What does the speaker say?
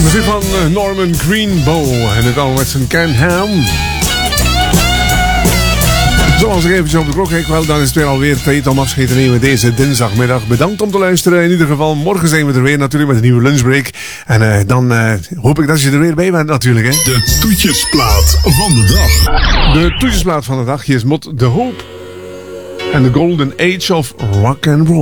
Muziek van Norman Greenbow en het al met zijn Can Ham. Zoals ik eventjes op de klok kijk, wel, dan is het weer alweer tijd om afscheid te nemen deze dinsdagmiddag. Bedankt om te luisteren. In ieder geval, morgen zijn we er weer natuurlijk met een nieuwe lunchbreak. En dan hoop ik dat je er weer bij bent natuurlijk. Hè? De toetjesplaat van de dag. De toetjesplaat van de dag. Hier is Mot de Hoop en The Golden Age of Rock and Roll.